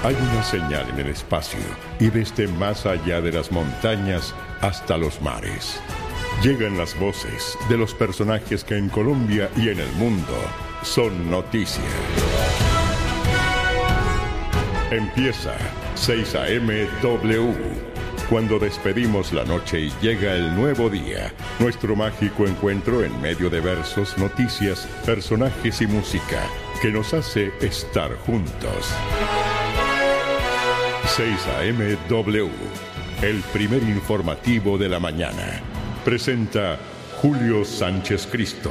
Hay una señal en el espacio y desde más allá de las montañas hasta los mares. Llegan las voces de los personajes que en Colombia y en el mundo son noticia. Empieza 6 a.m. W. Cuando despedimos la noche y llega el nuevo día, nuestro mágico encuentro en medio de versos, noticias, personajes y música que nos hace estar juntos. 6 a.m. W, el primer informativo de la mañana. Presenta Julio Sánchez Cristo.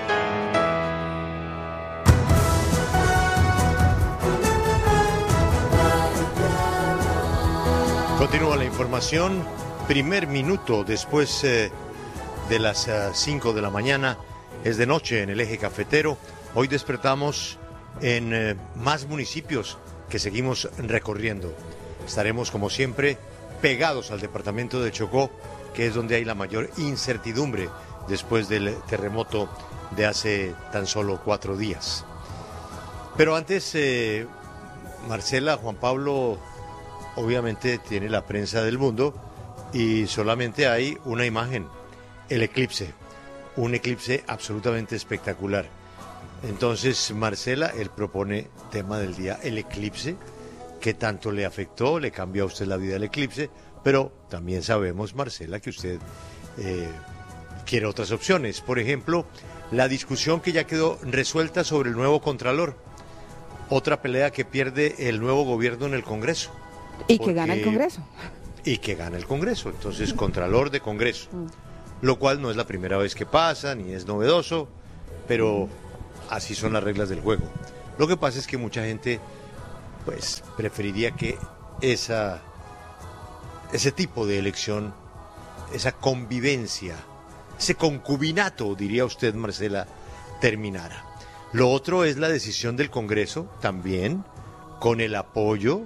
Continúa la información. Primer minuto después de las 5 de la mañana. Es de noche en el eje cafetero. Hoy despertamos en más municipios que seguimos recorriendo. Estaremos, como siempre, pegados al departamento de Chocó, que es donde hay la mayor incertidumbre después del terremoto de hace tan solo 4 días. Pero antes, Marcela, Juan Pablo, obviamente tiene la prensa del mundo y solamente hay una imagen, el eclipse, un eclipse absolutamente espectacular. Entonces, Marcela, él propone tema del día, el eclipse. ¿Qué tanto le afectó, le cambió a usted la vida el eclipse? Pero también sabemos, Marcela, que usted quiere otras opciones. Por ejemplo, la discusión que ya quedó resuelta sobre el nuevo Contralor. Otra pelea que pierde el nuevo gobierno en el Congreso. Y que gana el Congreso. Y que gana el Congreso. Entonces, Contralor de Congreso. Lo cual no es la primera vez que pasa, ni es novedoso, pero así son las reglas del juego. Lo que pasa es que mucha gente pues preferiría que ese tipo de elección, esa convivencia, ese concubinato, diría usted, Marcela, terminara. Lo otro es la decisión del Congreso, también con el apoyo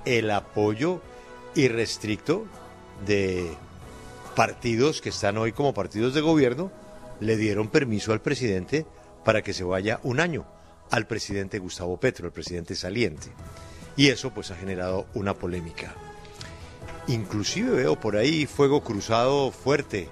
irrestricto de partidos que están hoy como partidos de gobierno, le dieron permiso al presidente para que se vaya un año, al presidente Gustavo Petro, el presidente saliente. Y eso pues ha generado una polémica. Inclusive veo por ahí fuego cruzado fuerte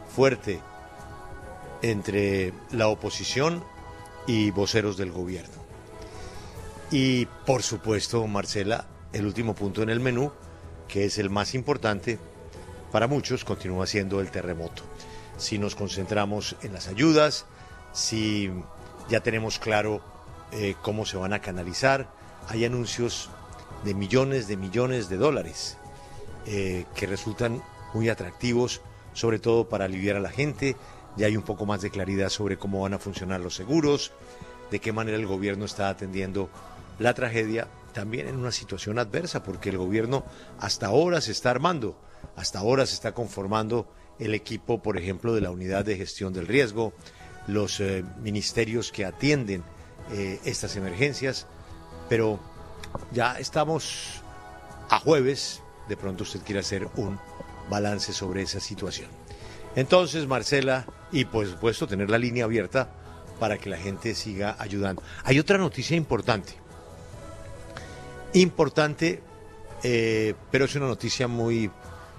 entre la oposición y voceros del gobierno. Y por supuesto, Marcela, el último punto en el menú, que es el más importante para muchos, continúa siendo el terremoto. Si nos concentramos en las ayudas, si ya tenemos claro cómo se van a canalizar, hay anuncios de millones de dólares que resultan muy atractivos, sobre todo para aliviar a la gente. Ya hay un poco más de claridad sobre cómo van a funcionar los seguros, de qué manera el gobierno está atendiendo la tragedia, también en una situación adversa, porque el gobierno hasta ahora se está armando, hasta ahora se está conformando el equipo, por ejemplo, de la unidad de gestión del riesgo, los ministerios que atienden estas emergencias, pero ya estamos a jueves, de pronto usted quiere hacer un balance sobre esa situación. Entonces, Marcela, y por supuesto tener la línea abierta para que la gente siga ayudando. Hay otra noticia importante, pero es una noticia muy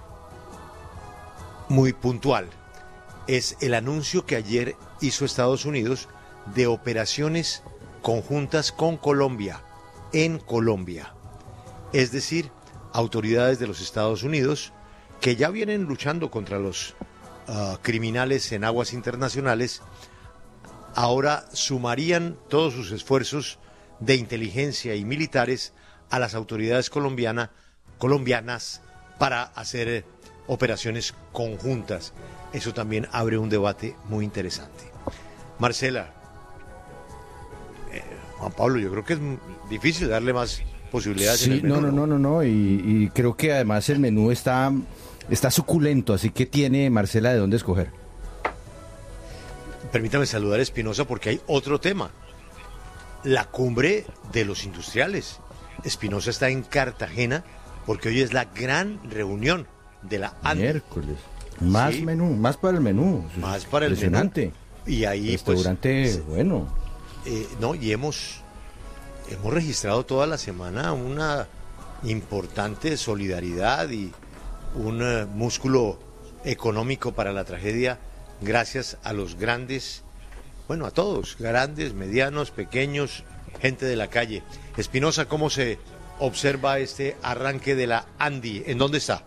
puntual. Es el anuncio que ayer hizo Estados Unidos de operaciones conjuntas con Colombia, en Colombia. Es decir, autoridades de los Estados Unidos que ya vienen luchando contra los criminales en aguas internacionales, ahora sumarían todos sus esfuerzos de inteligencia y militares a las autoridades colombianas para hacer operaciones conjuntas. Eso también abre un debate muy interesante. Marcela, Juan Pablo, yo creo que es difícil darle más posibilidades. Sí, en el menú, no. Y creo que además el menú está suculento, así que tiene, Marcela, de dónde escoger. Permítame saludar a Espinosa porque hay otro tema. La cumbre de los industriales. Espinosa está en Cartagena porque hoy es la gran reunión de la ANDI. Miércoles. Más sí, menú, más para el menú. Más para el menú. Y ahí restaurante, pues, bueno. No, y hemos registrado toda la semana una importante solidaridad y un músculo económico para la tragedia gracias a los grandes, bueno, a todos, grandes, medianos, pequeños, gente de la calle. Espinosa, ¿cómo se observa este arranque de la Andi? ¿En dónde está?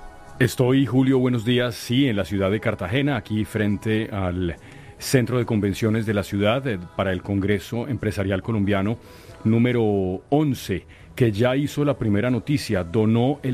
Estoy, Julio, buenos días, sí, en la ciudad de Cartagena, aquí frente al centro de convenciones de la ciudad para el Congreso Empresarial Colombiano número 11, que ya hizo la primera noticia, donó el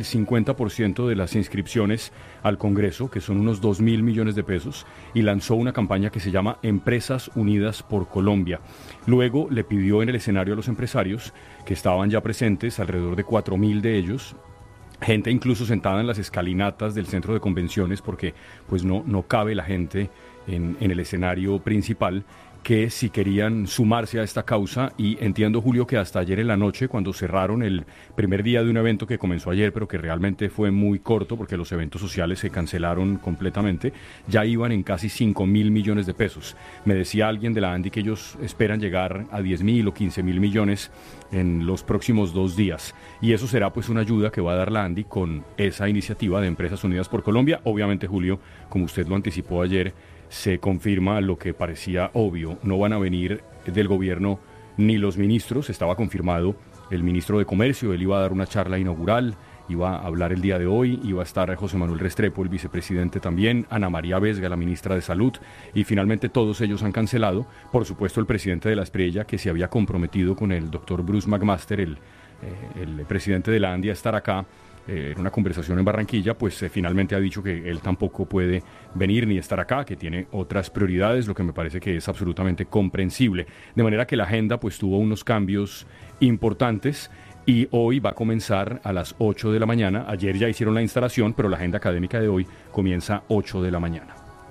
50% de las inscripciones al Congreso, que son unos 2.000 millones de pesos, y lanzó una campaña que se llama Empresas Unidas por Colombia. Luego le pidió en el escenario a los empresarios, que estaban ya presentes, alrededor de 4.000 de ellos, gente incluso sentada en las escalinatas del centro de convenciones, porque pues no cabe la gente en el escenario principal, que si querían sumarse a esta causa. Y entiendo, Julio, que hasta ayer en la noche, cuando cerraron el primer día de un evento que comenzó ayer, pero que realmente fue muy corto porque los eventos sociales se cancelaron completamente, ya iban en casi 5.000 millones de pesos. Me decía alguien de la Andi que ellos esperan llegar a 10.000 o 15.000 millones en los próximos 2 días. Y eso será pues una ayuda que va a dar la Andi con esa iniciativa de Empresas Unidas por Colombia. Obviamente, Julio, como usted lo anticipó ayer, se confirma lo que parecía obvio: no van a venir del gobierno ni los ministros. Estaba confirmado el ministro de Comercio, él iba a dar una charla inaugural, iba a hablar el día de hoy, iba a estar José Manuel Restrepo, el vicepresidente también, Ana María Vesga, la ministra de Salud, y finalmente todos ellos han cancelado. Por supuesto, el presidente de la Espriella, que se había comprometido con el doctor Bruce McMaster, el presidente de la Andi, a estar acá en una conversación en Barranquilla, pues finalmente ha dicho que él tampoco puede venir ni estar acá, que tiene otras prioridades, lo que me parece que es absolutamente comprensible. De manera que la agenda pues tuvo unos cambios importantes y hoy va a comenzar a las 8 de la mañana. Ayer ya hicieron la instalación, pero la agenda académica de hoy comienza 8 de la mañana.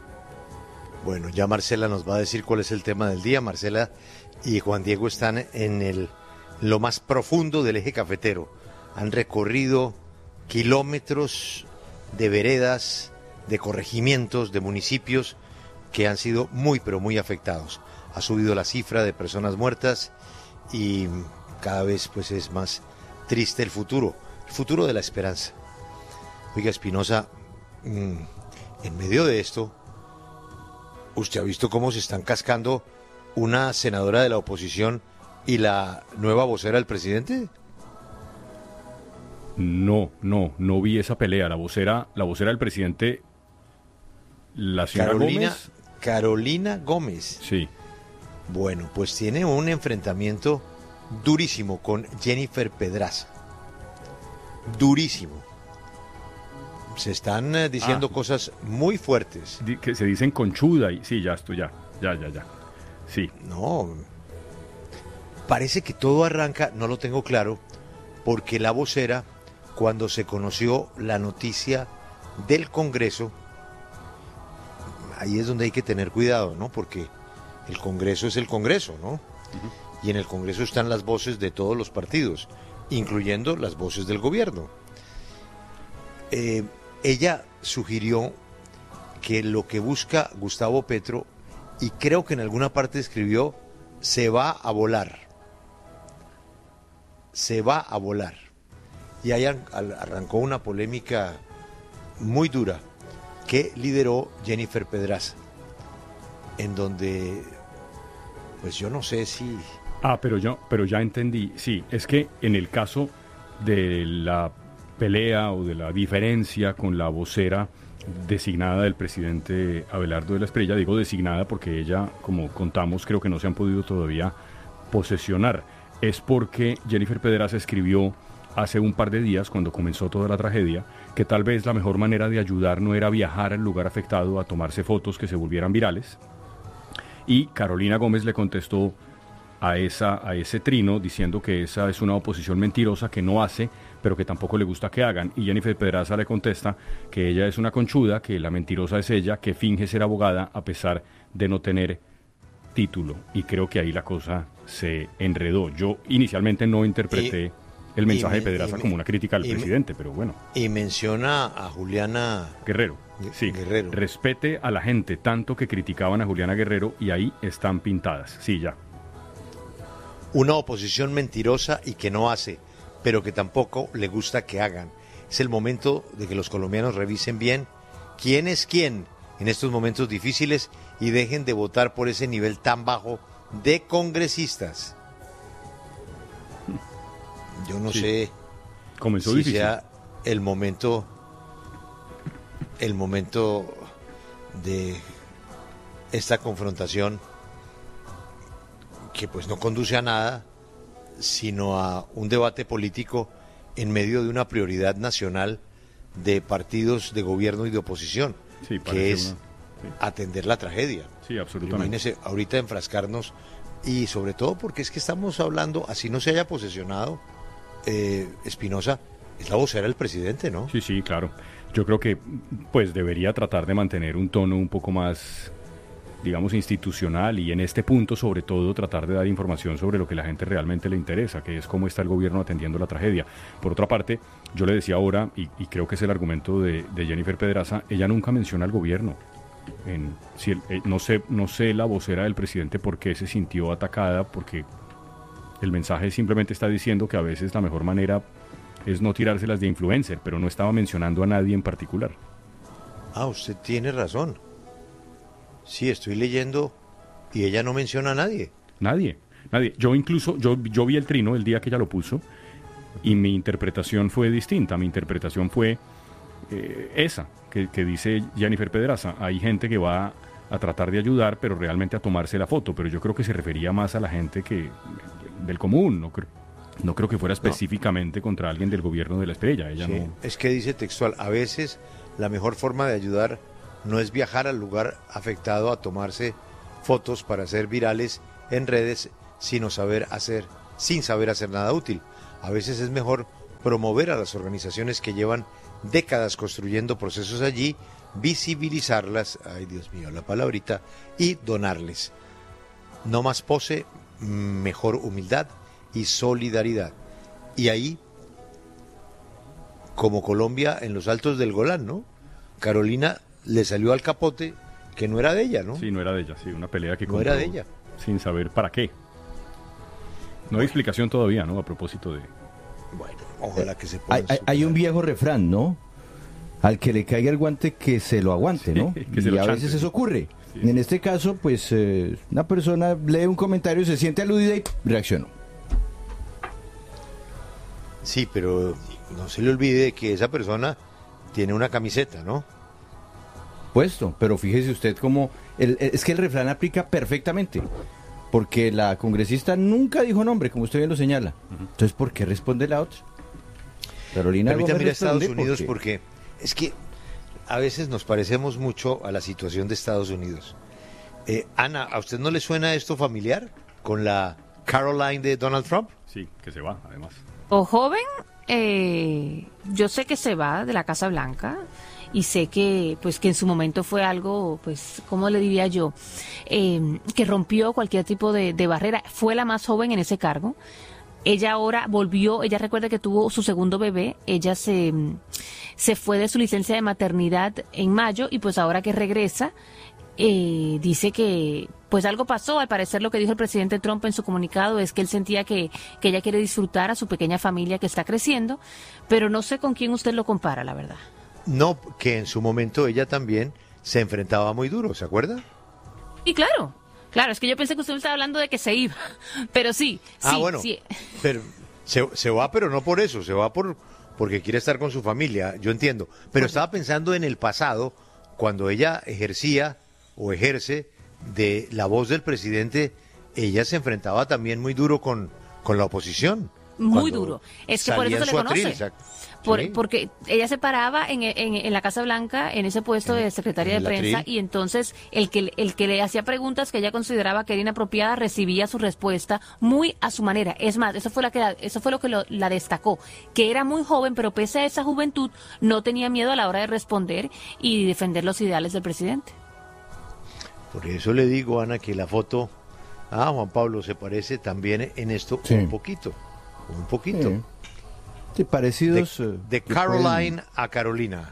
Bueno, ya Marcela nos va a decir cuál es el tema del día. Marcela y Juan Diego están en lo más profundo del eje cafetero. Han recorrido kilómetros de veredas, de corregimientos, de municipios que han sido muy, pero muy afectados. Ha subido la cifra de personas muertas y cada vez pues es más triste el futuro de la esperanza. Oiga, Espinosa, en medio de esto, ¿usted ha visto cómo se están cascando una senadora de la oposición y la nueva vocera del presidente? No vi esa pelea. La vocera del presidente, la señora Gómez. Carolina Gómez. Sí. Bueno, pues tiene un enfrentamiento durísimo con Jennifer Pedraza. Durísimo. Se están diciendo cosas muy fuertes. Que se dicen conchuda y sí, ya. Sí. No. Parece que todo arranca, no lo tengo claro, porque la vocera, cuando se conoció la noticia del Congreso, ahí es donde hay que tener cuidado, ¿no? Porque el Congreso es el Congreso, ¿no? Y en el Congreso están las voces de todos los partidos, incluyendo las voces del gobierno. Ella sugirió que lo que busca Gustavo Petro, y creo que en alguna parte escribió, se va a volar. Se va a volar. Y ahí arrancó una polémica muy dura que lideró Jennifer Pedraza, en donde, pues yo no sé si... pero ya entendí. Sí, es que en el caso de la pelea o de la diferencia con la vocera designada del presidente Abelardo de la Espriella, digo designada porque ella, como contamos, creo que no se han podido todavía posesionar, es porque Jennifer Pedraza escribió hace un par de días, cuando comenzó toda la tragedia, que tal vez la mejor manera de ayudar no era viajar al lugar afectado a tomarse fotos que se volvieran virales. Y Carolina Gómez le contestó a ese trino diciendo que esa es una oposición mentirosa que no hace, pero que tampoco le gusta que hagan. Y Jennifer Pedraza le contesta que ella es una conchuda, que la mentirosa es ella, que finge ser abogada a pesar de no tener título. Y creo que ahí la cosa se enredó. Yo inicialmente no interpreté el mensaje de Pedraza como una crítica al presidente, pero bueno. Y menciona a Juliana Guerrero. Sí, Guerrero. Respete a la gente, tanto que criticaban a Juliana Guerrero, y ahí están pintadas. Sí, ya. Una oposición mentirosa y que no hace, pero que tampoco le gusta que hagan. Es el momento de que los colombianos revisen bien quién es quién en estos momentos difíciles y dejen de votar por ese nivel tan bajo de congresistas. Yo no sé Comenzó si difícil. sea el momento de esta confrontación que pues no conduce a nada, sino a un debate político en medio de una prioridad nacional de partidos de gobierno y de oposición, Sí, que parece es atender la tragedia. Sí, absolutamente. Imagínese ahorita enfrascarnos, y sobre todo porque es que estamos hablando, así no se haya posesionado, Espinosa es la vocera del presidente, ¿no? Sí, sí, claro. Yo creo que pues debería tratar de mantener un tono un poco más, digamos, institucional, y en este punto sobre todo tratar de dar información sobre lo que a la gente realmente le interesa, que es cómo está el gobierno atendiendo la tragedia. Por otra parte, yo le decía ahora, y creo que es el argumento de Jennifer Pedraza, ella nunca menciona al gobierno. No sé la vocera del presidente por qué se sintió atacada, porque el mensaje simplemente está diciendo que a veces la mejor manera es no tirárselas de influencer, pero no estaba mencionando a nadie en particular. Ah, usted tiene razón. Sí, estoy leyendo y ella no menciona a nadie. Nadie. Yo vi el trino el día que ella lo puso y mi interpretación fue distinta. Mi interpretación fue esa que dice Jennifer Pedraza. Hay gente que va a tratar de ayudar, pero realmente a tomarse la foto. Pero yo creo que se refería más a la gente del común. No creo que fuera específicamente contra alguien del gobierno de la estrella. Ella Sí, no. es que dice textual, a veces la mejor forma de ayudar no es viajar al lugar afectado a tomarse fotos para ser virales en redes sin saber hacer nada útil. A veces es mejor promover a las organizaciones que llevan décadas construyendo procesos allí, visibilizarlas, ay Dios mío, la palabrita, y donarles. No más pose, mejor humildad y solidaridad. Y ahí, como Colombia en los altos del Golán, ¿no? Carolina le salió al capote que no era de ella, ¿no? Sí, no era de ella, sí, una pelea que No era compró de ella. sin saber para qué. No hay explicación todavía, ¿no? A propósito de... Bueno, ojalá que se pueda Hay un viejo refrán, ¿no? Al que le caiga el guante, que se lo aguante, ¿no? Sí, que se Y lo a chante, veces sí. eso ocurre. Sí. En este caso, pues, una persona lee un comentario, se siente aludida y reaccionó. Sí, pero no se le olvide que esa persona tiene una camiseta, ¿no? Puesto, pero fíjese usted cómo... es que el refrán aplica perfectamente, porque la congresista nunca dijo nombre, como usted bien lo señala. Entonces, ¿por qué responde la otra? Carolina Permítame ir a Gómez Estados responde Unidos porque es que a veces nos parecemos mucho a la situación de Estados Unidos. Ana, ¿a usted no le suena esto familiar con la Caroline de Donald Trump? Sí, que se va, además. O joven, yo sé que se va de la Casa Blanca y sé que pues que en su momento fue algo, pues, ¿cómo le diría yo? Que rompió cualquier tipo de barrera. Fue la más joven en ese cargo. Ella ahora volvió, ella recuerda que tuvo su segundo bebé, ella se fue de su licencia de maternidad en mayo y pues ahora que regresa, dice que pues algo pasó. Al parecer lo que dijo el presidente Trump en su comunicado es que él sentía que ella quiere disfrutar a su pequeña familia que está creciendo, pero no sé con quién usted lo compara, la verdad. No, que en su momento ella también se enfrentaba muy duro, ¿se acuerda? Y claro, es que yo pensé que usted me estaba hablando de que se iba, pero sí, Bueno, sí. pero se va, pero no por eso, se va porque quiere estar con su familia, yo entiendo. Pero estaba pensando en el pasado, cuando ella ejercía o ejerce de la voz del presidente, ella se enfrentaba también muy duro con la oposición. Muy Cuando duro. Es que por eso salía se en le su atril, conoce. exacto. Sí. Porque ella se paraba en la Casa Blanca, en ese puesto de secretaria de en el prensa, atril. y entonces el que le hacía preguntas que ella consideraba que era inapropiada recibía su respuesta muy a su manera. Es más, eso fue lo que la destacó, que era muy joven, pero pese a esa juventud no tenía miedo a la hora de responder y defender los ideales del presidente. Por eso le digo, Ana, que la foto a Juan Pablo se parece también en esto Sí. un poquito. Sí. Sí, parecidos. De Caroline a Carolina.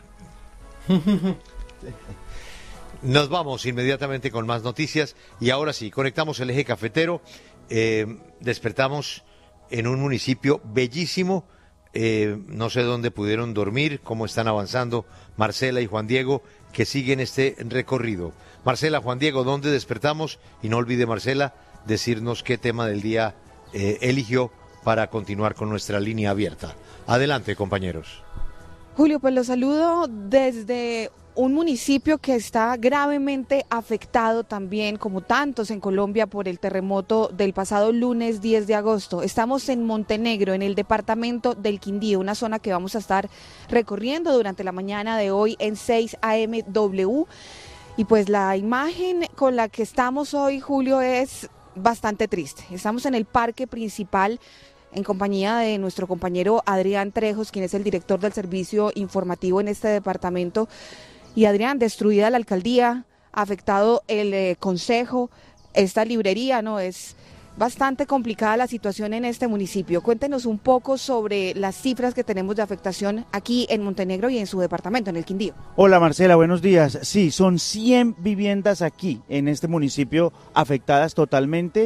Nos vamos inmediatamente con más noticias y ahora sí, conectamos el eje cafetero. Despertamos en un municipio bellísimo no sé dónde pudieron dormir, cómo están avanzando Marcela y Juan Diego, que siguen este recorrido. Marcela, Juan Diego, ¿dónde despertamos? Y no olvide, Marcela, decirnos qué tema del día eligió para continuar con nuestra línea abierta. Adelante, compañeros. Julio, pues los saludo desde un municipio que está gravemente afectado también, como tantos en Colombia, por el terremoto del pasado lunes 10 de agosto. Estamos en Montenegro, en el departamento del Quindío, una zona que vamos a estar recorriendo durante la mañana de hoy en 6 AM W. Y pues la imagen con la que estamos hoy, Julio, es bastante triste. Estamos en el parque principal en compañía de nuestro compañero Adrián Trejos, quien es el director del servicio informativo en este departamento. Y Adrián, destruida la alcaldía, afectado el consejo, esta librería, ¿no? Es bastante complicada la situación en este municipio. Cuéntenos un poco sobre las cifras que tenemos de afectación aquí en Montenegro y en su departamento, en el Quindío. Hola Marcela, buenos días. Sí, son 100 viviendas aquí en este municipio afectadas totalmente.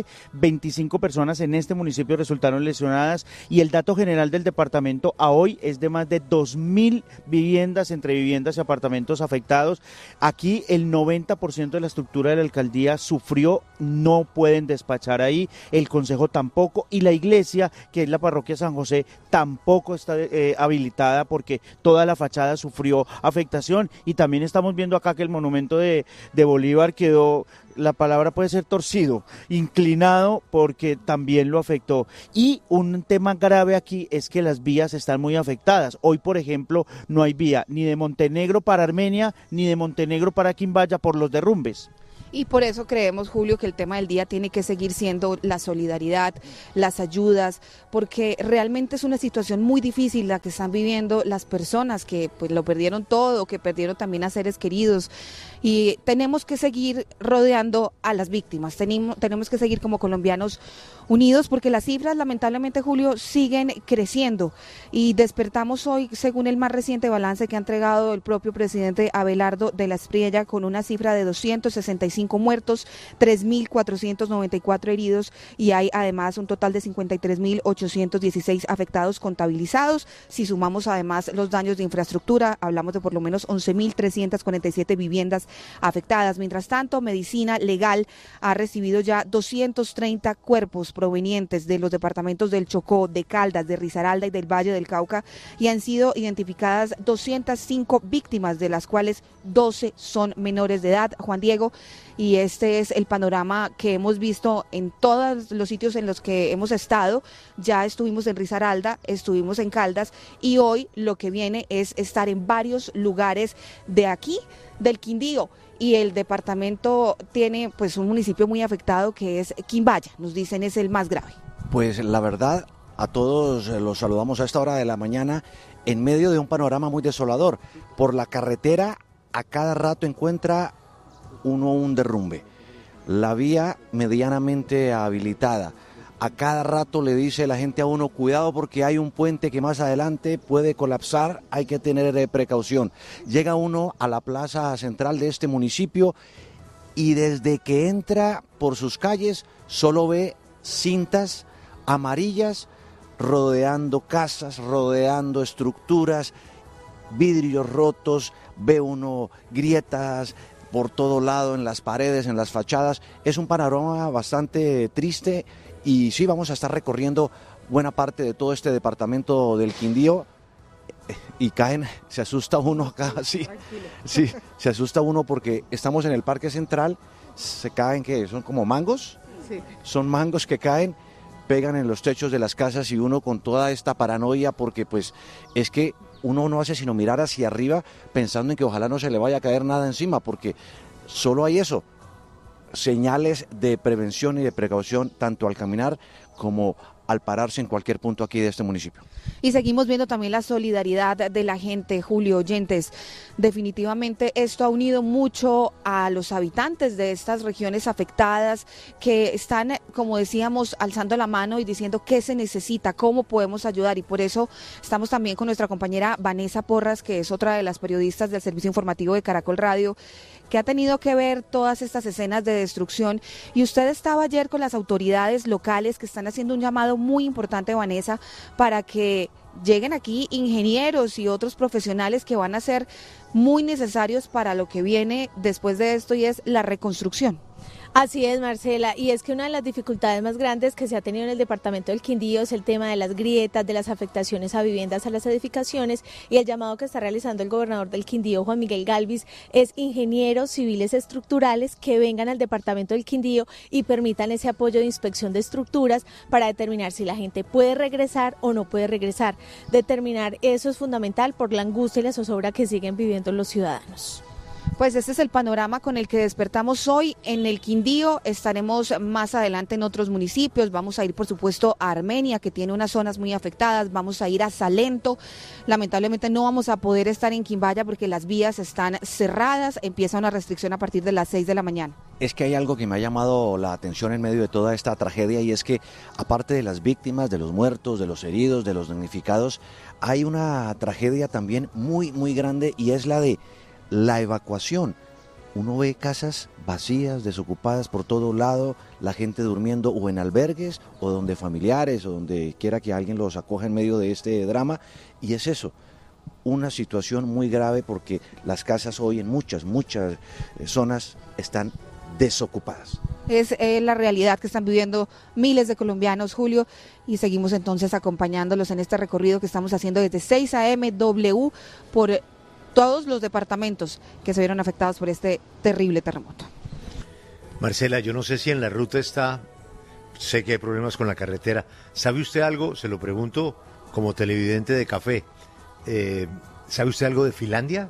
25 personas en este municipio resultaron lesionadas y el dato general del departamento a hoy es de más de 2.000 viviendas, entre viviendas y apartamentos afectados. Aquí el 90% de la estructura de la alcaldía sufrió, no pueden despachar ahí. El consejo tampoco, y la iglesia, que es la parroquia San José, tampoco está habilitada porque toda la fachada sufrió afectación. Y también estamos viendo acá que el monumento de Bolívar quedó, la palabra puede ser torcido, inclinado, porque también lo afectó. Y un tema grave aquí es que las vías están muy afectadas. Hoy, por ejemplo, no hay vía ni de Montenegro para Armenia, ni de Montenegro para Quimbaya por los derrumbes. Y por eso creemos, Julio, que el tema del día tiene que seguir siendo la solidaridad, las ayudas, porque realmente es una situación muy difícil la que están viviendo las personas que pues lo perdieron todo, que perdieron también a seres queridos. Y tenemos que seguir rodeando a las víctimas, tenemos que seguir como colombianos unidos, porque las cifras, lamentablemente, Julio, siguen creciendo. Y despertamos hoy, según el más reciente balance que ha entregado el propio presidente Abelardo de la Espriella, con una cifra de 265 muertos, 3.494 heridos, y hay además un total de 53.816 afectados contabilizados. Si sumamos además los daños de infraestructura, hablamos de por lo menos 11.347 viviendas afectadas. Mientras tanto, Medicina Legal ha recibido ya 230 cuerpos provenientes de los departamentos del Chocó, de Caldas, de Risaralda y del Valle del Cauca, y han sido identificadas 205 víctimas, de las cuales 12 son menores de edad, Juan Diego. Y este es el panorama que hemos visto en todos los sitios en los que hemos estado. Ya estuvimos en Risaralda, estuvimos en Caldas, y hoy lo que viene es estar en varios lugares de aquí, del Quindío. Y el departamento tiene pues un municipio muy afectado, que es Quimbaya, nos dicen es el más grave. Pues la verdad, a todos los saludamos a esta hora de la mañana en medio de un panorama muy desolador. Por la carretera a cada rato encuentra uno un derrumbe, la vía medianamente habilitada. A cada rato le dice la gente a uno, cuidado porque hay un puente que más adelante puede colapsar, hay que tener precaución. Llega uno a la plaza central de este municipio y desde que entra por sus calles solo ve cintas amarillas rodeando casas, rodeando estructuras, vidrios rotos, ve uno grietas por todo lado en las paredes, en las fachadas. Es un panorama bastante triste. Y sí, vamos a estar recorriendo buena parte de todo este departamento del Quindío y caen, se asusta uno acá, sí, se asusta uno porque estamos en el Parque Central, se caen, ¿qué? ¿Son como mangos? Sí. Son mangos que caen, pegan en los techos de las casas y uno con toda esta paranoia porque pues es que uno no hace sino mirar hacia arriba pensando en que ojalá no se le vaya a caer nada encima porque solo hay eso. Señales de prevención y de precaución tanto al caminar como al pararse en cualquier punto aquí de este municipio. Y seguimos viendo también la solidaridad de la gente, Julio, oyentes. Definitivamente esto ha unido mucho a los habitantes de estas regiones afectadas que están, como decíamos, alzando la mano y diciendo qué se necesita, cómo podemos ayudar. Y por eso estamos también con nuestra compañera Vanessa Porras, que es otra de las periodistas del servicio informativo de Caracol Radio, que ha tenido que ver todas estas escenas de destrucción. Y usted estaba ayer con las autoridades locales que están haciendo un llamado muy importante, Vanessa, para que lleguen aquí ingenieros y otros profesionales que van a ser muy necesarios para lo que viene después de esto, y es la reconstrucción. Así es, Marcela, y es que una de las dificultades más grandes que se ha tenido en el departamento del Quindío es el tema de las grietas, de las afectaciones a viviendas, a las edificaciones, y el llamado que está realizando el gobernador del Quindío, Juan Miguel Galvis, es ingenieros civiles estructurales que vengan al departamento del Quindío y permitan ese apoyo de inspección de estructuras para determinar si la gente puede regresar o no puede regresar. Determinar eso es fundamental por la angustia y la zozobra que siguen viviendo los ciudadanos. Pues este es el panorama con el que despertamos hoy en el Quindío. Estaremos más adelante en otros municipios. Vamos a ir, por supuesto, a Armenia, que tiene unas zonas muy afectadas. Vamos a ir a Salento. Lamentablemente no vamos a poder estar en Quimbaya porque las vías están cerradas. Empieza una restricción a partir de las 6 de la mañana. Es que hay algo que me ha llamado la atención en medio de toda esta tragedia, y es que aparte de las víctimas, de los muertos, de los heridos, de los damnificados, hay una tragedia también muy, muy grande, y es la de la evacuación. Uno ve casas vacías, desocupadas por todo lado, la gente durmiendo o en albergues o donde familiares o donde quiera que alguien los acoja en medio de este drama, y es eso, una situación muy grave porque las casas hoy en muchas zonas están desocupadas. Es la realidad que están viviendo miles de colombianos, Julio, y seguimos entonces acompañándolos en este recorrido que estamos haciendo desde 6 a.m. W por todos los departamentos que se vieron afectados por este terrible terremoto. Marcela, yo no sé si en la ruta está, sé que hay problemas con la carretera. ¿Sabe usted algo? Se lo pregunto como televidente de café. ¿Sabe usted algo de Finlandia?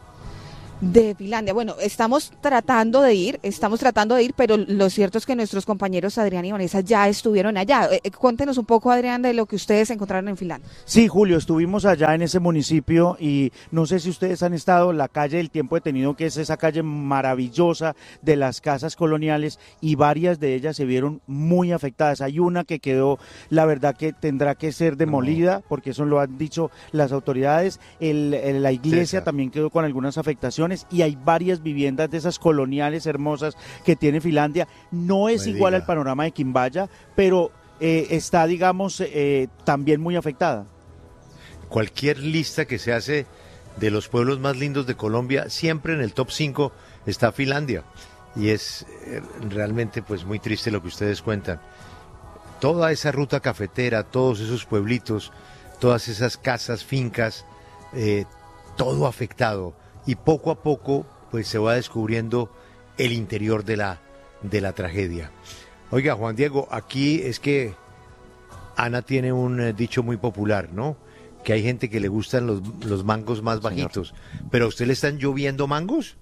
De Finlandia, bueno, estamos tratando de ir, pero lo cierto es que nuestros compañeros Adrián y Vanessa ya estuvieron allá. Cuéntenos un poco, Adrián, de lo que ustedes encontraron en Finlandia. Sí, Julio, estuvimos allá en ese municipio y no sé si ustedes han estado en la calle del Tiempo Detenido, que es esa calle maravillosa de las casas coloniales, y varias de ellas se vieron muy afectadas. Hay una que quedó, la verdad que tendrá que ser demolida, porque eso lo han dicho las autoridades. La iglesia también quedó con algunas afectaciones, y hay varias viviendas de esas coloniales hermosas que tiene Finlandia. No es igual al panorama de Quimbaya, pero está, digamos, también muy afectada. Cualquier lista que se hace de los pueblos más lindos de Colombia, siempre en el top 5 está Finlandia, y es realmente pues muy triste lo que ustedes cuentan. Toda esa ruta cafetera, todos esos pueblitos, todas esas casas, fincas, todo afectado. Y poco a poco pues se va descubriendo el interior de la tragedia. Oiga, Juan Diego, aquí es que Ana tiene un dicho muy popular, ¿no? Que hay gente que le gustan los mangos más bajitos. ¿Pero a usted le están lloviendo mangos?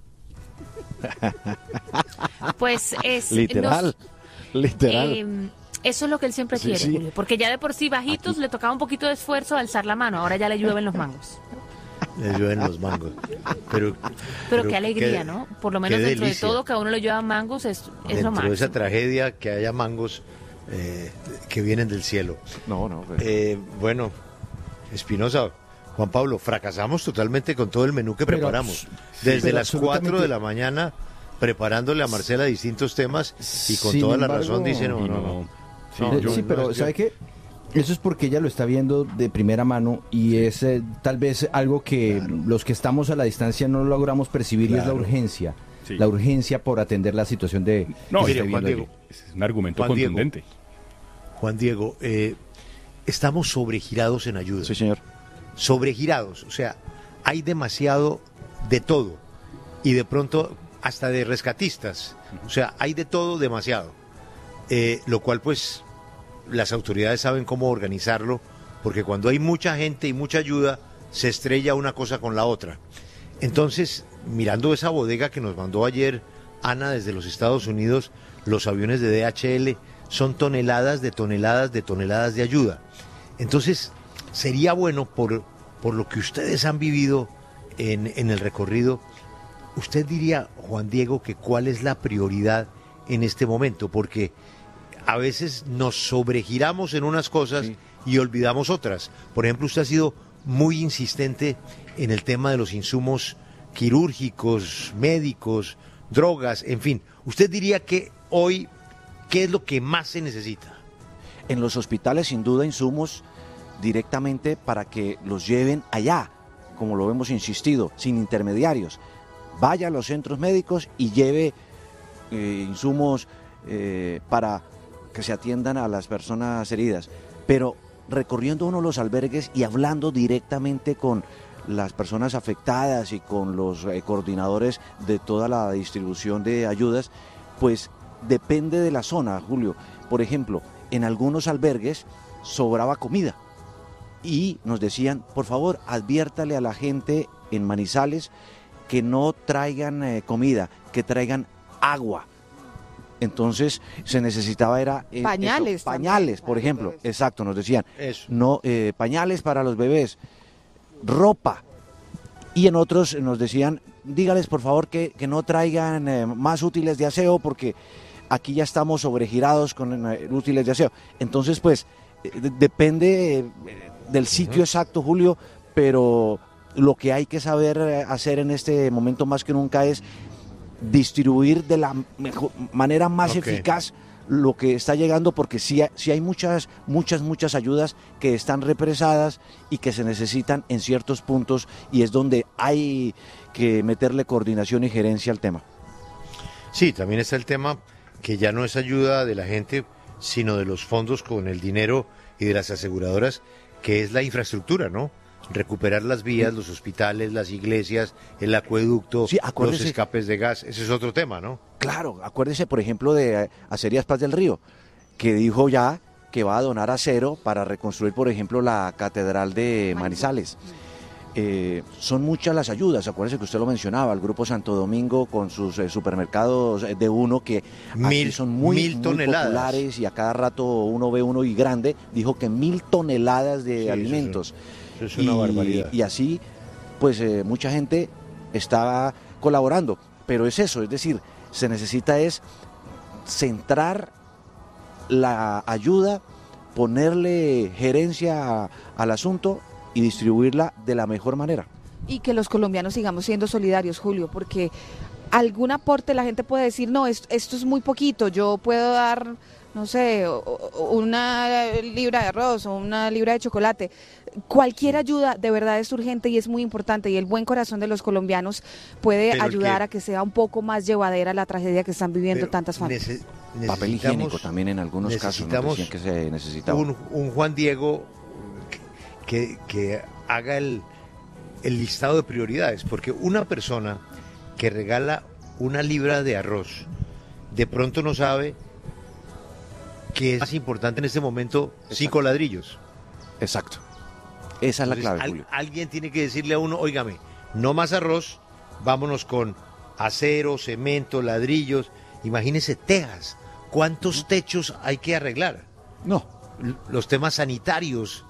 Pues es... Literal. Eso es lo que él siempre quiere, Sí. Julio, porque ya de por sí bajitos le tocaba un poquito de esfuerzo alzar la mano, ahora ya le llueven los mangos. Le llueven los mangos. Pero qué alegría, ¿no? Por lo menos dentro de todo, que a uno le lluevan mangos es lo dentro máximo. de esa tragedia, que haya mangos que vienen del cielo. No. Bueno, Espinosa, Juan Pablo, fracasamos totalmente con todo el menú que preparamos. Desde las 4 de la mañana preparándole a Marcela distintos temas, y con toda la razón dice no. Sí, pero ¿sabe qué? Eso es porque ella lo está viendo de primera mano, y es tal vez algo que los que estamos a la distancia no logramos percibir, y es la urgencia. Sí. La urgencia por atender la situación de... No, mire, Juan Diego, es un argumento contundente. Juan Diego, estamos sobregirados en ayuda. Sí, señor. Sobregirados, o sea, hay demasiado de todo, y de pronto hasta de rescatistas, o sea, hay de todo demasiado, lo cual pues las autoridades saben cómo organizarlo, porque cuando hay mucha gente y mucha ayuda, se estrella una cosa con la otra. Entonces, mirando esa bodega que nos mandó ayer Ana desde los Estados Unidos, los aviones de DHL, son toneladas de toneladas de toneladas de ayuda. Entonces, sería bueno, por lo que ustedes han vivido en el recorrido, usted diría, Juan Diego, que cuál es la prioridad en este momento, porque a veces nos sobregiramos en unas cosas y olvidamos otras. Por ejemplo, usted ha sido muy insistente en el tema de los insumos quirúrgicos, médicos, drogas, en fin. ¿Usted diría que hoy qué es lo que más se necesita? En los hospitales, sin duda, insumos directamente para que los lleven allá, como lo hemos insistido, sin intermediarios. Vaya a los centros médicos y lleve insumos para que se atiendan a las personas heridas. Pero recorriendo uno los albergues y hablando directamente con las personas afectadas y con los coordinadores de toda la distribución de ayudas, pues depende de la zona, Julio. Por ejemplo, en algunos albergues sobraba comida y nos decían, por favor, adviértale a la gente en Manizales que no traigan comida, que traigan agua. Entonces se necesitaba pañales, pañales, por ejemplo, exacto, nos decían, Eso. no pañales para los bebés, ropa. Y en otros nos decían, dígales por favor que no traigan más útiles de aseo porque aquí ya estamos sobregirados con útiles de aseo. Entonces, pues, depende del sitio exacto, Julio, pero lo que hay que saber hacer en este momento más que nunca es distribuir de la manera más eficaz lo que está llegando, porque sí hay muchas ayudas que están represadas y que se necesitan en ciertos puntos, y es donde hay que meterle coordinación y gerencia al tema. Sí, también está el tema que ya no es ayuda de la gente, sino de los fondos con el dinero y de las aseguradoras, que es la infraestructura, ¿no? Recuperar las vías, los hospitales, las iglesias, el acueducto, los escapes de gas, ese es otro tema, ¿no? Claro, acuérdese, por ejemplo, de Acerías Paz del Río, que dijo ya que va a donar acero para reconstruir, por ejemplo, la Catedral de Manizales. Son muchas las ayudas, acuérdese que usted lo mencionaba, el Grupo Santo Domingo con sus supermercados de uno que aquí son muy populares y a cada rato uno ve uno y grande, dijo que 1.000 toneladas de alimentos. Eso es una barbaridad. Y así, pues mucha gente está colaborando, pero es eso, es decir, se necesita es centrar la ayuda, ponerle gerencia al asunto y distribuirla de la mejor manera. Y que los colombianos sigamos siendo solidarios, Julio, porque algún aporte la gente puede decir, no, esto es muy poquito, yo puedo dar, no sé, una libra de arroz o una libra de chocolate. Cualquier ayuda de verdad es urgente y es muy importante, y el buen corazón de los colombianos puede ayudar a que sea un poco más llevadera la tragedia que están viviendo tantas familias. Papel higiénico también en algunos casos nos decían que se necesitaba. Un Juan Diego que haga el listado de prioridades, porque una persona que regala una libra de arroz de pronto no sabe que es más importante en este momento 5 ladrillos. Exacto. Esa es la clave, Julio. Alguien tiene que decirle a uno, óigame, no más arroz, vámonos con acero, cemento, ladrillos. Imagínese tejas. ¿Cuántos techos hay que arreglar? No. Los temas sanitarios.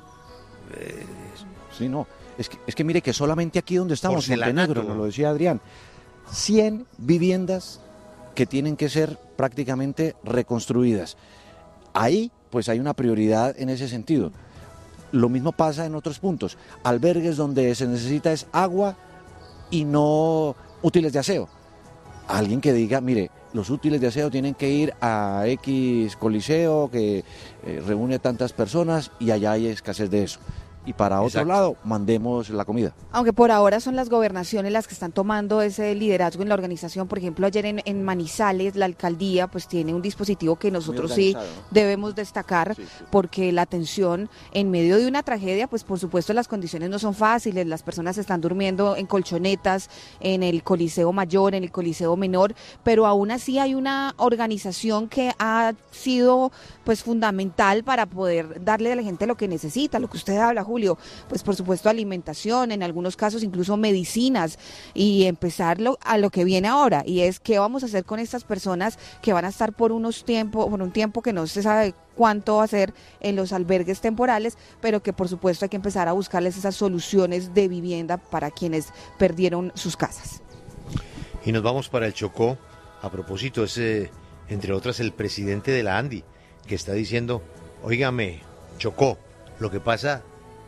Sí, no. Es que mire que solamente aquí donde estamos, en Montenegro, nos lo decía Adrián, 100 viviendas que tienen que ser prácticamente reconstruidas. Ahí, pues hay una prioridad en ese sentido. Lo mismo pasa en otros puntos. Albergues donde se necesita es agua y no útiles de aseo. Alguien que diga, mire, los útiles de aseo tienen que ir a X coliseo que reúne tantas personas y allá hay escasez de eso. Y para otro lado, mandemos la comida. Aunque por ahora son las gobernaciones las que están tomando ese liderazgo en la organización. Por ejemplo, ayer en Manizales, la alcaldía pues tiene un dispositivo que nosotros sí debemos destacar, porque la atención en medio de una tragedia, pues por supuesto las condiciones no son fáciles, las personas están durmiendo en colchonetas, en el Coliseo Mayor, en el Coliseo Menor, pero aún así hay una organización que ha sido pues fundamental para poder darle a la gente lo que necesita, lo que usted habla, Julio, pues por supuesto alimentación, en algunos casos incluso medicinas, y empezar a lo que viene ahora, y es qué vamos a hacer con estas personas que van a estar por un tiempo que no se sabe cuánto va a ser en los albergues temporales, pero que por supuesto hay que empezar a buscarles esas soluciones de vivienda para quienes perdieron sus casas. Y nos vamos para el Chocó. A propósito, es entre otras el presidente de la ANDI, que está diciendo, óigame, Chocó, lo que pasa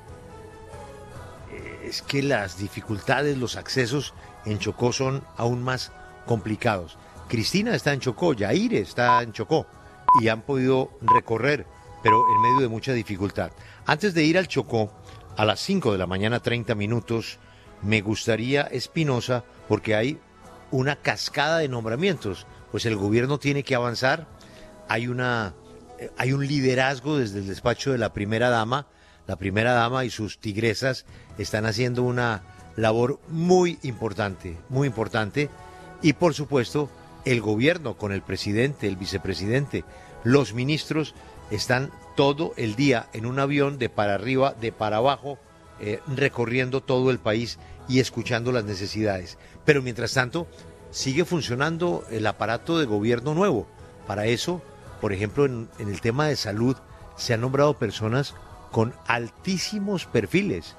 es que las dificultades, los accesos en Chocó son aún más complicados. Cristina está en Chocó, Yaire está en Chocó, y han podido recorrer pero en medio de mucha dificultad. Antes de ir al Chocó, a las 5 de la mañana, 30 minutos, me gustaría, Espinosa, porque hay una cascada de nombramientos, pues el gobierno tiene que avanzar, hay un liderazgo desde el despacho de la primera dama y sus tigresas están haciendo una labor muy importante, y por supuesto el gobierno con el presidente, el vicepresidente, los ministros están todo el día en un avión de para arriba, de para abajo, recorriendo todo el país y escuchando las necesidades. Pero mientras tanto, sigue funcionando el aparato de gobierno nuevo. Para eso, por ejemplo, en el tema de salud, se han nombrado personas con altísimos perfiles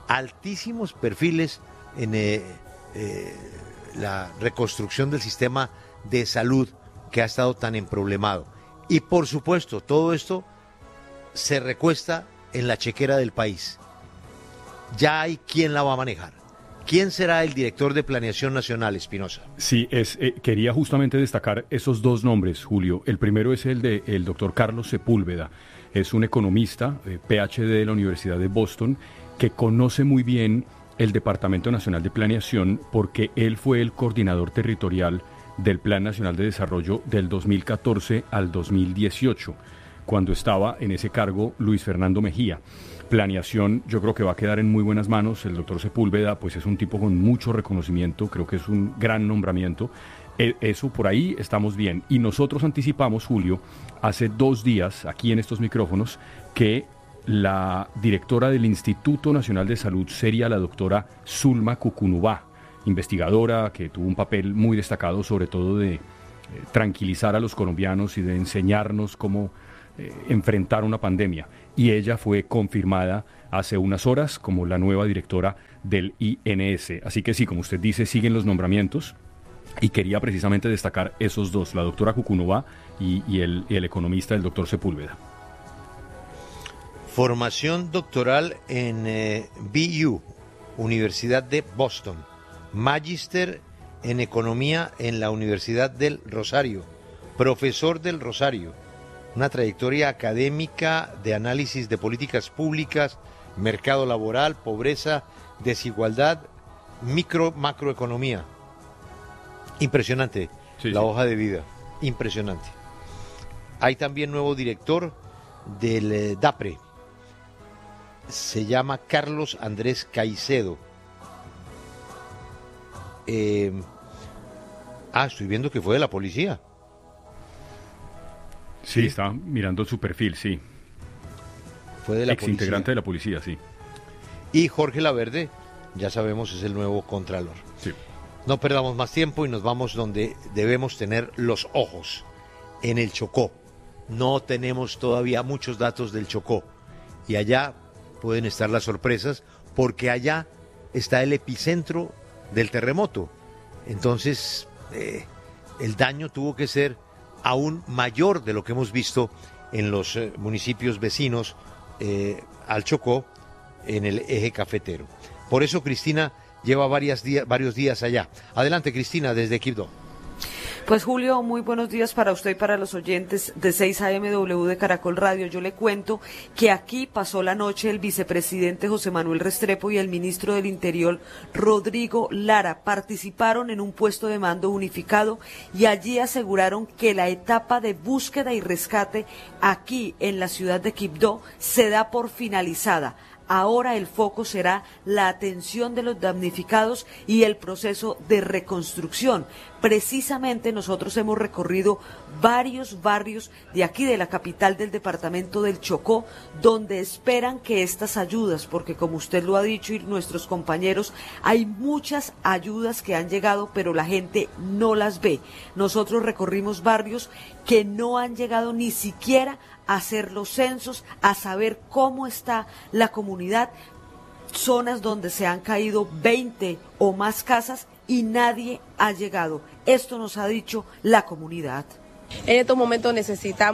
en la reconstrucción del sistema de salud que ha estado tan emproblemado. Y por supuesto, todo esto se recuesta en la chequera del país. Ya hay quien la va a manejar. ¿Quién será el director de Planeación Nacional, Espinosa? Sí, quería justamente destacar esos dos nombres, Julio. El primero es el del doctor Carlos Sepúlveda. Es un economista, PhD de la Universidad de Boston, que conoce muy bien el Departamento Nacional de Planeación porque él fue el coordinador territorial del Plan Nacional de Desarrollo del 2014 al 2018, cuando estaba en ese cargo Luis Fernando Mejía. Planeación yo creo que va a quedar en muy buenas manos. El doctor Sepúlveda pues es un tipo con mucho reconocimiento, creo que es un gran nombramiento. Eso por ahí estamos bien. Y nosotros anticipamos, Julio, hace 2 días aquí en estos micrófonos que la directora del Instituto Nacional de Salud sería la doctora Zulma Cucunubá, investigadora que tuvo un papel muy destacado sobre todo de tranquilizar a los colombianos y de enseñarnos cómo enfrentar una pandemia. Y ella fue confirmada hace unas horas como la nueva directora del INS. Así que sí, como usted dice, siguen los nombramientos y quería precisamente destacar esos dos, la doctora Cucunubá y el economista, el doctor Sepúlveda. Formación doctoral en BU, Universidad de Boston. Magíster en Economía en la Universidad del Rosario. Profesor del Rosario. Una trayectoria académica de análisis de políticas públicas, mercado laboral, pobreza, desigualdad, macroeconomía. Impresionante, la hoja de vida, impresionante. Hay también nuevo director del DAPRE, se llama Carlos Andrés Caicedo. Estoy viendo que fue de la policía. Sí, estaba mirando su perfil, sí. Fue de la exintegrante de la policía, sí. Y Jorge Laverde, ya sabemos, es el nuevo contralor. Sí. No perdamos más tiempo y nos vamos donde debemos tener los ojos, en el Chocó. No tenemos todavía muchos datos del Chocó. Y allá pueden estar las sorpresas, porque allá está el epicentro del terremoto. Entonces, el daño tuvo que ser aún mayor de lo que hemos visto en los municipios vecinos al Chocó, en el eje cafetero. Por eso Cristina lleva varios días allá. Adelante, Cristina, desde Quibdó. Pues Julio, muy buenos días para usted y para los oyentes de 6 AM de Caracol Radio. Yo le cuento que aquí pasó la noche el vicepresidente José Manuel Restrepo y el ministro del Interior Rodrigo Lara. Participaron en un puesto de mando unificado y allí aseguraron que la etapa de búsqueda y rescate aquí en la ciudad de Quibdó se da por finalizada. Ahora el foco será la atención de los damnificados y el proceso de reconstrucción. Precisamente nosotros hemos recorrido varios barrios de aquí de la capital del departamento del Chocó, donde esperan que estas ayudas, porque como usted lo ha dicho y nuestros compañeros, hay muchas ayudas que han llegado, pero la gente no las ve. Nosotros recorrimos barrios que no han llegado ni siquiera a hacer los censos, a saber cómo está la comunidad, zonas donde se han caído 20 o más casas y nadie ha llegado. Esto nos ha dicho la comunidad. En estos momentos necesitamos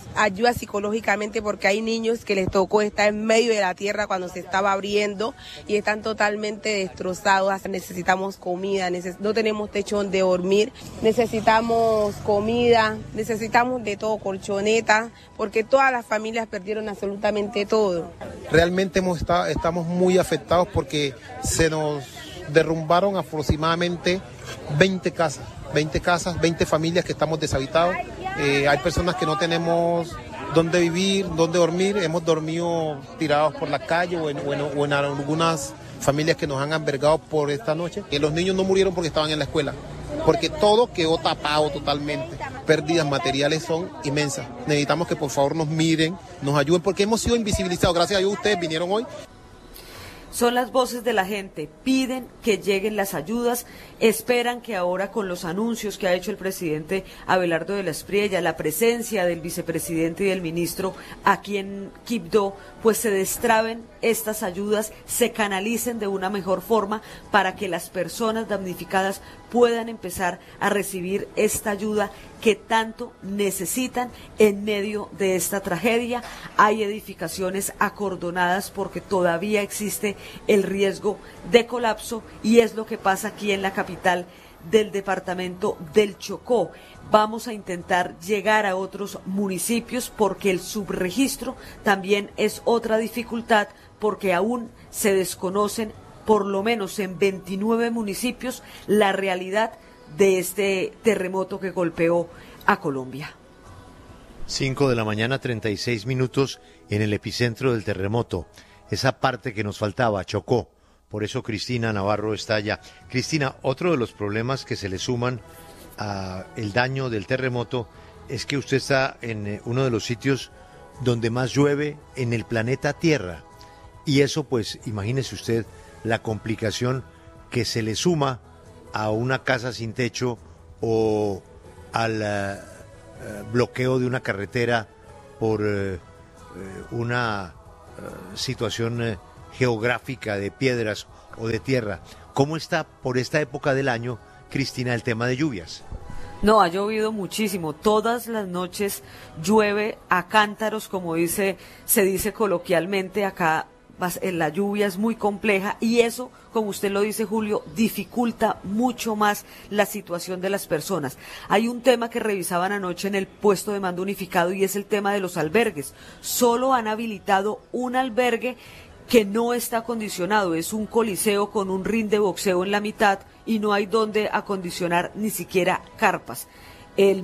ayuda psicológicamente porque hay niños que les tocó estar en medio de la tierra cuando se estaba abriendo y están totalmente destrozados. Necesitamos comida, no tenemos techo donde dormir, necesitamos comida, necesitamos de todo, colchoneta, porque todas las familias perdieron absolutamente todo. Realmente estamos muy afectados porque se nos derrumbaron aproximadamente 20 casas, 20 familias que estamos deshabitados. Hay personas que no tenemos dónde vivir, dónde dormir. Hemos dormido tirados por la calle o en algunas familias que nos han albergado por esta noche. Los niños no murieron porque estaban en la escuela, porque todo quedó tapado totalmente. Pérdidas materiales son inmensas. Necesitamos que por favor nos miren, nos ayuden, porque hemos sido invisibilizados. Gracias a Dios ustedes vinieron hoy. Son las voces de la gente, piden que lleguen las ayudas, esperan que ahora con los anuncios que ha hecho el presidente Abelardo de la Espriella, la presencia del vicepresidente y del ministro aquí en Quibdó, pues se destraben estas ayudas, se canalicen de una mejor forma para que las personas damnificadas puedan empezar a recibir esta ayuda que tanto necesitan en medio de esta tragedia. Hay edificaciones acordonadas porque todavía existe el riesgo de colapso y es lo que pasa aquí en la capital del departamento del Chocó. Vamos a intentar llegar a otros municipios porque el subregistro también es otra dificultad porque aún se desconocen por lo menos en 29 municipios la realidad de este terremoto que golpeó a Colombia. 5 de la mañana, 36 minutos en el epicentro del terremoto. Esa parte que nos faltaba, Chocó. Por eso Cristina Navarro está allá. Cristina, otro de los problemas que se le suman a el daño del terremoto es que usted está en uno de los sitios donde más llueve en el planeta Tierra. Y eso, pues, imagínese usted la complicación que se le suma a una casa sin techo o al bloqueo de una carretera por una situación geográfica de piedras o de tierra. ¿Cómo está por esta época del año, Cristina, el tema de lluvias? No, ha llovido muchísimo. Todas las noches llueve a cántaros, como se dice coloquialmente acá. La lluvia es muy compleja y eso, como usted lo dice, Julio, dificulta mucho más la situación de las personas. Hay un tema que revisaban anoche en el puesto de mando unificado y es el tema de los albergues. Solo han habilitado un albergue que no está acondicionado, es un coliseo con un ring de boxeo en la mitad y no hay donde acondicionar ni siquiera carpas. El